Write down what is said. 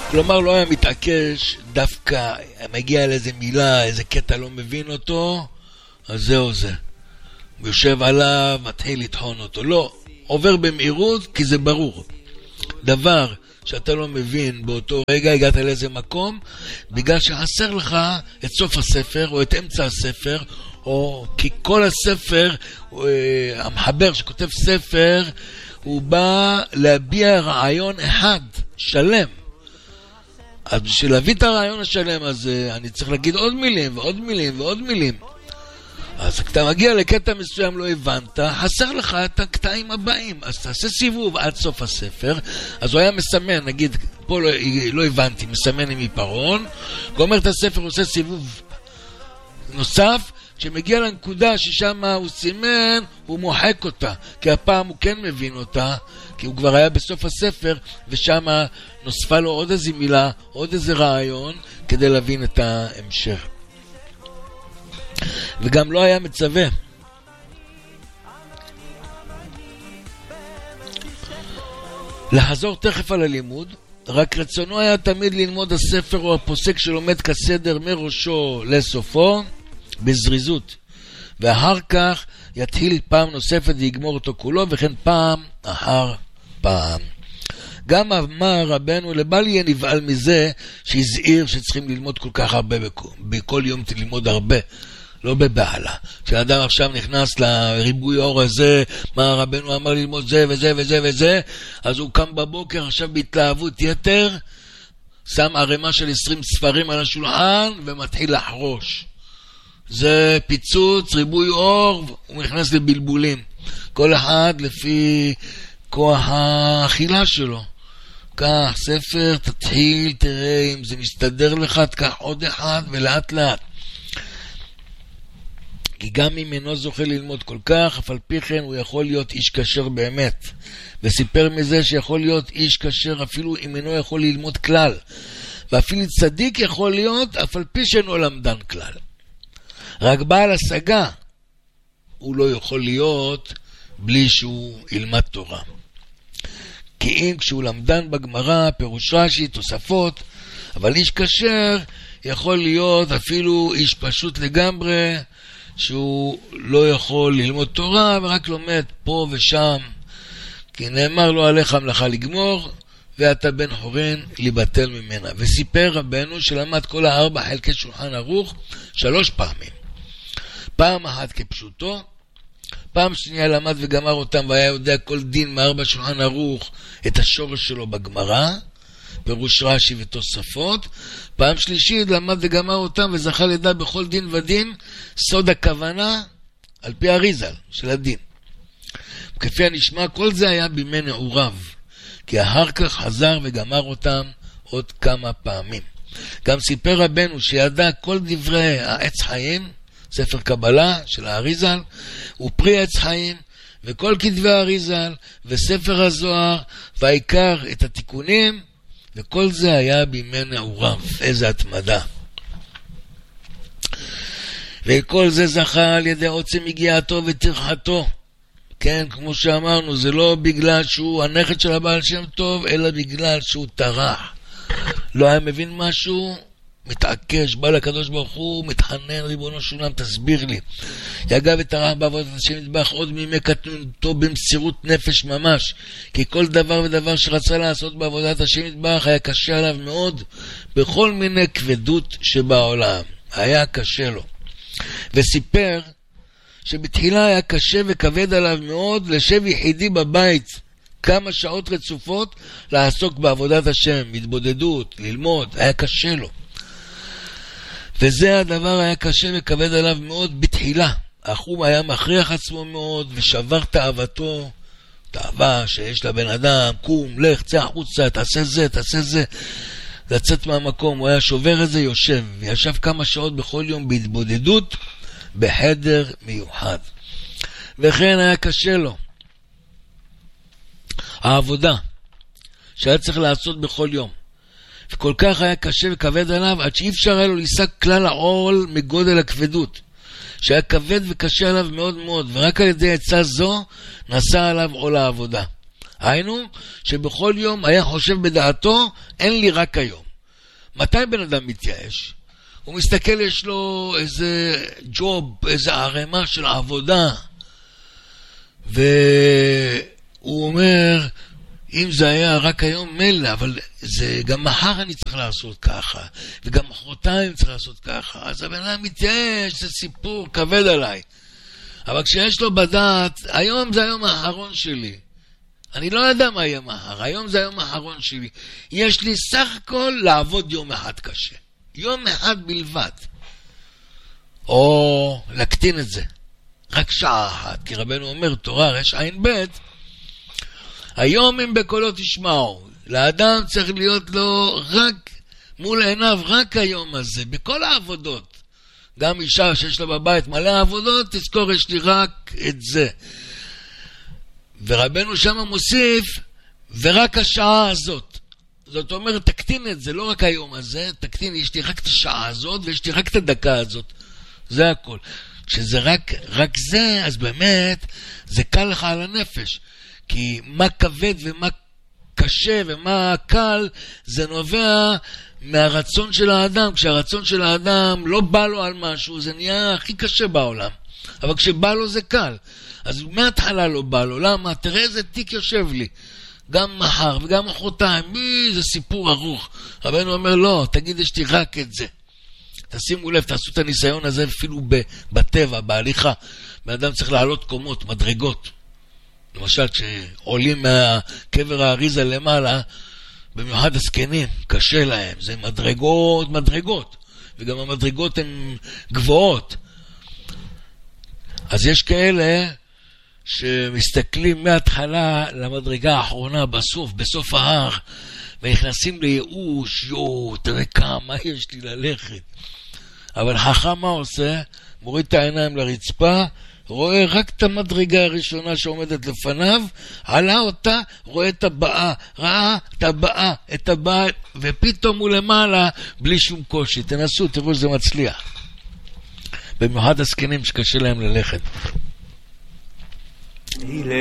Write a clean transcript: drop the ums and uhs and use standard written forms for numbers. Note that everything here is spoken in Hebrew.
כלומר לא היה מתעקש, דווקא מגיע לאיזה מילה, איזה קטע לא מבין אותו, אז זהו זה. הוא יושב עליו, מתחיל לטחון אותו. לא, עובר במהירות כי זה ברור. דבר שאתה לא מבין באותו רגע, הגעת לאיזה מקום, בגלל שחסר לך את סוף הספר או את אמצע הספר, או כי כל הספר, המחבר שכותב ספר, הוא בא להביע רעיון אחד, שלם. אז בשביל להביא את הרעיון השלם הזה, אני צריך להגיד עוד מילים ועוד מילים ועוד מילים. אז אתה מגיע לקטע מסוים, לא הבנת, חסר לך את הקטעים הבאים, אז תעשה סיבוב עד סוף הספר. אז הוא היה מסמן, נגיד, פה לא הבנתי, מסמן עם עיפרון, גומר את הספר, עושה סיבוב נוסף, כשמגיע לנקודה ששם הוא סימן, הוא מוחק אותה, כי הפעם הוא כן מבין אותה, כי הוא כבר היה בסוף הספר, ושם נוספה לו עוד איזה מילה, עוד איזה רעיון, כדי להבין את ההמשך. וגם לא היה מצווה. לחזור תכף על הלימוד, רק רצונו היה תמיד ללמוד הספר או הפוסק שלומד כסדר מראשו לסופו, בזריזות, ואחר כך יתחיל פעם נוספת ויגמור אותו כולו, וכן פעם אחר פעם. גם אמר רבנו לבל יהיה נבעל מזה שהזהיר שצריכים ללמוד כל כך הרבה, בכל יום ללמוד הרבה, לא בבעלה. כשאדם עכשיו נכנס לריבוי אור הזה, מה רבנו אמר ללמוד זה וזה וזה וזה, אז הוא קם בבוקר עכשיו בהתלהבות יתר, שם ערימה של 20 ספרים על השולחן ומתחיל לחרוש. זה פיצוץ, ריבוי אור, הוא נכנס לבלבולים. כל אחד לפי כוח האכילה שלו. קח ספר, תתחיל, תראה אם זה מסתדר לך, תקח עוד אחד ולאט לאט. כי גם אם אינו זוכה ללמוד כל כך, אף על פי כן הוא יכול להיות איש כשר באמת. וסיפר מזה שיכול להיות איש כשר אפילו אם אינו יכול ללמוד כלל. ואפילו צדיק יכול להיות אף על פי שאינו למדן כלל. רק בעל השגה הוא לא יכול להיות בלי שהוא ילמד תורה. כי אם כשהוא למדן בגמרא, פירוש רש"י, תוספות, אבל איש כשר יכול להיות אפילו איש פשוט לגמרי, שהוא לא יכול ללמוד תורה ורק לומד פה ושם, כי נאמר לו עליך המלאכה לגמור, ואתה בן חורין לבטל ממנה. וסיפר רבנו שלמד כל 4 חלקי שולחן ערוך 3 פעמים. פעם אחת כפשוטו, פעם שנייה למד וגמר אותם והיה יודע כל דין מ4 שולחן ערוך את השורש שלו בגמרא, פירוש רש"י ותוספות. פעם שלישית למד וגמר אותם וזכה לדע בכל דין ודין סוד הכוונה על פי אריזל של הדין. כפי הנשמע, כל זה היה בימי נעוריו, כי אחר כך חזר וגמר אותם עוד כמה פעמים. גם סיפר רבנו שידע כל דברי העץ חיים, ספר קבלה של האריזל, ופרי עץ חיים, וכל כתבי האריזל, וספר הזוהר, והעיקר את התיקונים, וכל זה היה בימי נעוריו. איזה התמדה. וכל זה זכה על ידי עוצם הגיעתו וטרחתו. כן, כמו שאמרנו, זה לא בגלל שהוא הנכד של הבעל שם טוב, אלא בגלל שהוא טרח. לא היה מבין משהו, מתעקש, בא לקדוש ברוך הוא, מתחנן, ריבונו של עולם, תסביר לי. יגע וטרח בעבודת השם יתברך עוד מימי קטנותו במסירות נפש ממש, כי כל דבר ודבר שרצה לעשות בעבודת השם יתברך היה קשה עליו מאוד, בכל מיני כבדות שבעולם. היה קשה לו. וסיפר שבתחילה היה קשה וכבד עליו מאוד לשב יחידי בבית כמה שעות רצופות לעסוק בעבודת השם, התבודדות, ללמוד, היה קשה לו. וזה הדבר היה קשה וכבד עליו מאוד בתחילה. אך הוא היה מכריח עצמו מאוד ושבר תאוותו, תאווה שיש לבן אדם, קום, לך, צא החוצה, תעשה זה, תעשה זה, לצאת מהמקום. הוא היה שובר את זה, יושב, וישב כמה שעות בכל יום בהתבודדות בחדר מיוחד. וכן היה קשה לו העבודה שהיה צריך לעשות בכל יום, וכל כך היה קשה וכבד עליו עד שאי אפשר היה לו להישג כלל העול מגודל הכבדות, שהיה כבד וקשה עליו מאוד מאוד, ורק על ידי עצה זו נסע עליו עול העבודה. היינו, שבכל יום היה חושב בדעתו, אין לי רק היום. מתי בן אדם מתייאש? הוא מסתכל, יש לו איזה ג'וב, איזה ערימה של עבודה, והוא אומר, אם זה היה רק היום מלא, אבל זה גם מחר אני צריך לעשות ככה, וגם מחרתיים צריך לעשות ככה, אז הבן אדם מתייאש, זה סיפור כבד עליי. אבל כשיש לו בדעת, היום זה היום האחרון שלי, אני לא יודע מה יהיה מחר, היום זה היום האחרון שלי, יש לי סך הכל לעבוד יום אחד קשה, יום אחד בלבד, או להקטין את זה, רק שעה אחת, כי רבנו אומר, תורה רש עין בית, היום אם בקולו תשמעו, לאדם צריך להיות לו רק מול עיניו, רק היום הזה, בכל העבודות. גם אישה שיש לה בבית מלא עבודות, תזכור, יש לי רק את זה. ורבנו שם מוסיף, ורק השעה הזאת. זאת אומרת, תקטין את זה, לא רק היום הזה, תקטין, יש לי רק את השעה הזאת, ויש לי רק את הדקה הזאת. זה הכל. כשזה רק זה, אז באמת, זה קל לך על הנפש. כי מה כבד ומה קשה ומה קל, זה נובע מהרצון של האדם. כשהרצון של האדם לא בא לו על משהו, זה נהיה הכי קשה בעולם. אבל כשבא לו זה קל. אז מההתחלה לא בא לו. למה? תראה איזה תיק יושב לי. גם מחר וגם מחרתיים. זה סיפור ארוך. רבנו אומר, לא, תגיד, יש לי רק את זה. תשימו לב, תעשו את הניסיון הזה אפילו בטבע, בהליכה. באדם צריך לעלות קומות, מדרגות. למשל, כשעולים מהקבר האריזה למעלה, במיוחד הזקנים, קשה להם, זה מדרגות, וגם המדרגות הן גבוהות. אז יש כאלה שמסתכלים מההתחלה למדרגה האחרונה, בסוף ההר, ונכנסים לייאוש, תראה כמה יש לי ללכת. אבל חכם מה עושה? מוריד את העיניים לרצפה, רואה רק את המדרגה הראשונה שעומדת לפניו, עלה אותה, רואה את הבאה, ראה את הבאה, ופתאום הוא למעלה בלי שום קושי. תנסו, תראו שזה מצליח. במיוחד הזקנים שקשה להם ללכת.